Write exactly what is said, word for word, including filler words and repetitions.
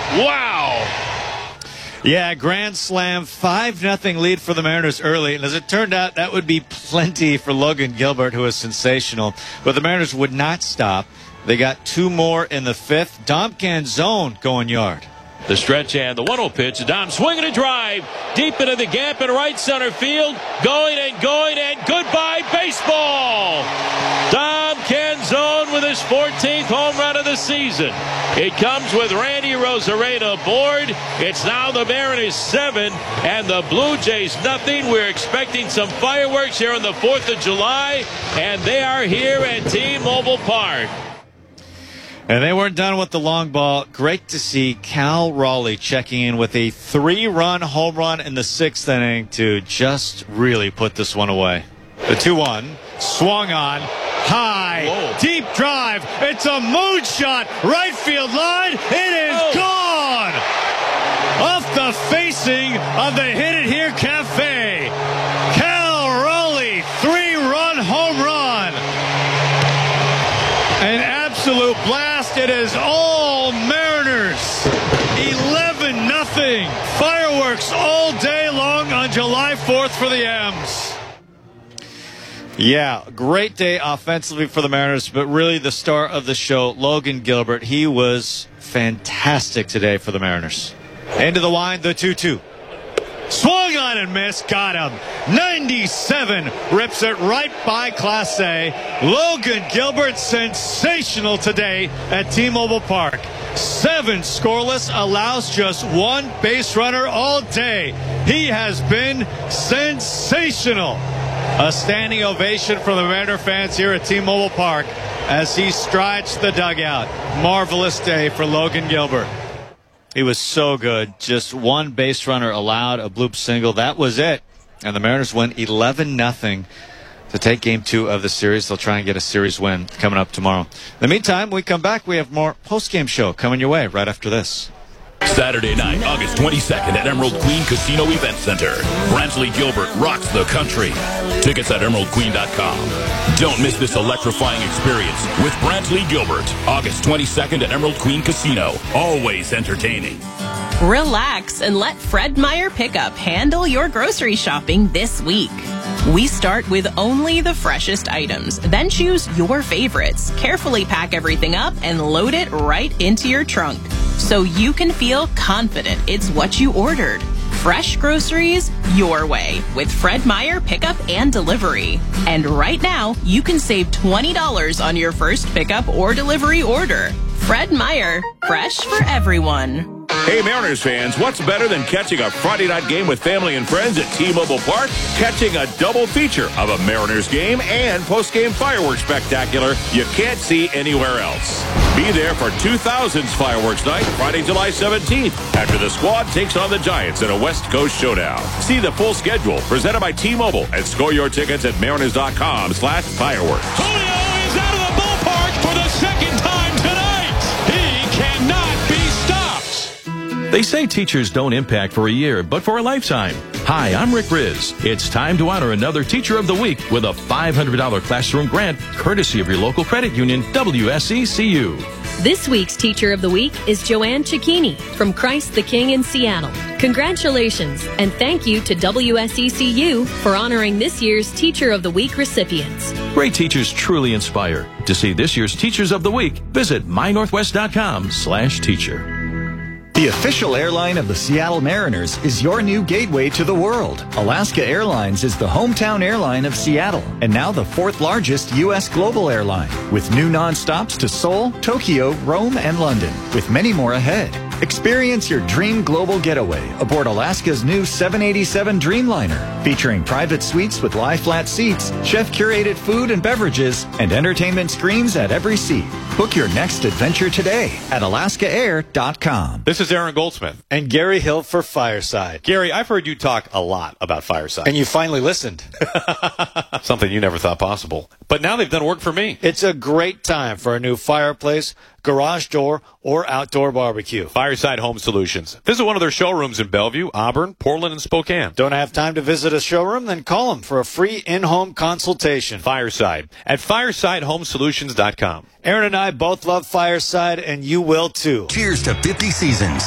Wow. Yeah, grand slam, five nothing lead for the Mariners early. And as it turned out, that would be plenty for Logan Gilbert, who was sensational. But the Mariners would not stop. They got two more in the fifth. Dom Canzone going yard. The stretch and the one oh pitch. Dom swinging a drive deep into the gap in right center field. Going and going and goodbye baseball. Dom Canzone with his fourteenth home run of the season. It comes with Randy Rosarena aboard. It's now the Mariners seven and the Blue Jays nothing. We're expecting some fireworks here on the fourth of July, and they are here at T-Mobile Park. And they weren't done with the long ball. Great to see Cal Raleigh checking in with a three-run home run in the sixth inning to just really put this one away. The two one swung on, high, Whoa. deep drive. It's a moonshot, right field line. It is oh. gone off the facing of the Hit It Here Cafe. Cal Raleigh, three-run home run. An absolute blast. It is all Mariners. eleven nothing. Fireworks all day long on July fourth for the M's. Yeah, great day offensively for the Mariners, but really the star of the show, Logan Gilbert. He was fantastic today for the Mariners. Into the wind, the two two. Swung on and missed. Got him. ninety-seven. Rips it right by Class A. Logan Gilbert, sensational today at T-Mobile Park. Seven scoreless, allows just one base runner all day. He has been sensational. A standing ovation for the Mariner fans here at T-Mobile Park as he strides the dugout. Marvelous day for Logan Gilbert. He was so good. Just one base runner allowed, a bloop single. That was it. And the Mariners win eleven nothing to take game two of the series. They'll try and get a series win coming up tomorrow. In the meantime, we come back. We have more post-game show coming your way right after this. Saturday night, August twenty-second at Emerald Queen Casino Event Center. Brantley Gilbert rocks the country. Tickets at emerald queen dot com. Don't miss this electrifying experience with Brantley Gilbert. August twenty-second at Emerald Queen Casino. Always entertaining. Relax and let Fred Meyer Pickup handle your grocery shopping this week. We start with only the freshest items, then choose your favorites. Carefully pack everything up and load it right into your trunk so you can feel confident it's what you ordered. Fresh groceries your way with Fred Meyer Pickup and Delivery. And right now, you can save twenty dollars on your first pickup or delivery order. Fred Meyer, fresh for everyone. Hey, Mariners fans, what's better than catching a Friday night game with family and friends at T-Mobile Park? Catching a double feature of a Mariners game and post-game fireworks spectacular you can't see anywhere else. Be there for two thousand's Fireworks Night, Friday, July seventeenth, after the squad takes on the Giants in a West Coast showdown. See the full schedule presented by T-Mobile and score your tickets at mariners.com slash fireworks. Julio is out of the ballpark for the second time tonight. He cannot be stopped. They say teachers don't impact for a year, but for a lifetime. Hi, I'm Rick Riz. It's time to honor another Teacher of the Week with a five hundred dollars classroom grant, courtesy of your local credit union, W S E C U. This week's Teacher of the Week is Joanne Cicchini from Christ the King in Seattle. Congratulations, and thank you to W S E C U for honoring this year's Teacher of the Week recipients. Great teachers truly inspire. To see this year's Teachers of the Week, visit my northwest dot com slash teacher. The official airline of the Seattle Mariners is your new gateway to the world. Alaska Airlines is the hometown airline of Seattle and now the fourth largest U S global airline, with new nonstops to Seoul, Tokyo, Rome, and London, with many more ahead. Experience your dream global getaway aboard Alaska's new seven eighty-seven Dreamliner, featuring private suites with lie-flat seats, chef-curated food and beverages, and entertainment screens at every seat. Book your next adventure today at alaska air dot com. This is Aaron Goldsmith. And Gary Hill for Fireside. Gary, I've heard you talk a lot about Fireside. And you finally listened. Something you never thought possible. But now they've done work for me. It's a great time for a new fireplace, garage door, or outdoor barbecue. Fireside Home Solutions. Visit one of their showrooms in Bellevue, Auburn, Portland, and Spokane. Don't have time to visit a showroom? Then call them for a free in-home consultation. Fireside at fireside home solutions dot com. Aaron and I both love Fireside, and you will too. Cheers to fifty seasons.